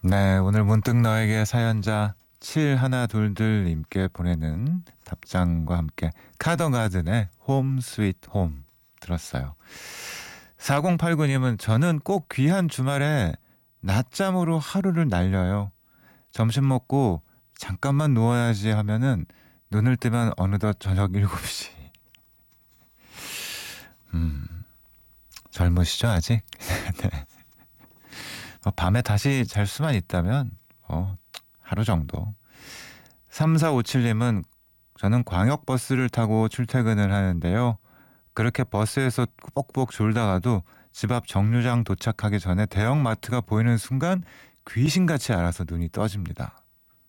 네, 오늘 문득 너에게 사연자 7122님께 보내는 답장과 함께 카더가든의 홈 스윗 홈 들었어요. 4089님은 저는 꼭 귀한 주말에 낮잠으로 하루를 날려요. 점심 먹고 잠깐만 누워야지 하면은 눈을 뜨면 어느덧 저녁 7시. 젊으시죠 아직? 네. 밤에 다시 잘 수만 있다면 하루 정도. 3457님은 저는 광역버스를 타고 출퇴근을 하는데요. 그렇게 버스에서 뻑뻑 졸다가도 집 앞 정류장 도착하기 전에 대형마트가 보이는 순간 귀신같이 알아서 눈이 떠집니다.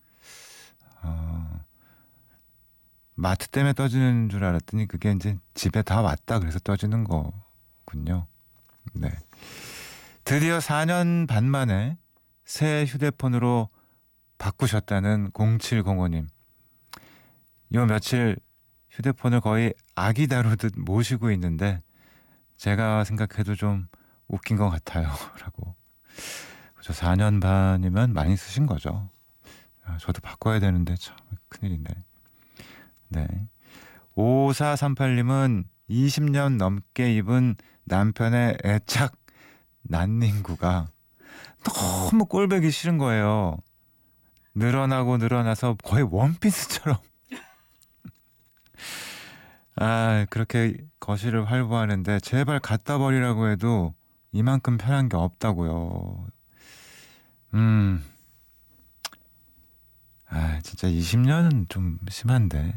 마트 때문에 떠지는 줄 알았더니 그게 이제 집에 다 왔다 그래서 떠지는 거군요. 네. 드디어 4년 반 만에 새 휴대폰으로 바꾸셨다는 0705님. 요 며칠 휴대폰을 거의 아기 다루듯 모시고 있는데 제가 생각해도 좀 웃긴 것 같아요. 라고. 그죠. 4년 반이면 많이 쓰신 거죠. 저도 바꿔야 되는데 참 큰일이네. 네. 5438님은 20년 넘게 입은 남편의 애착 난닝구가 너무 꼴보기 싫은 거예요. 늘어나고 늘어나서 거의 원피스처럼 그렇게 거실을 활보하는데 제발 갖다 버리라고 해도 이만큼 편한 게 없다고요. 진짜 20년은 좀 심한데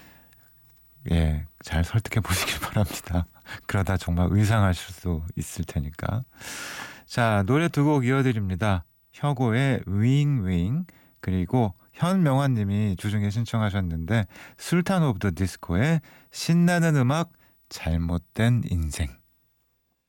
잘 설득해 보시길 바랍니다. 그러다 정말 의상하실 수 있을 테니까. 자, 노래 두 곡 이어드립니다. 혁오의 윙윙 그리고 현명환님이 주중에 신청하셨는데 술탄 오브 더 디스코의 신나는 음악 잘못된 인생.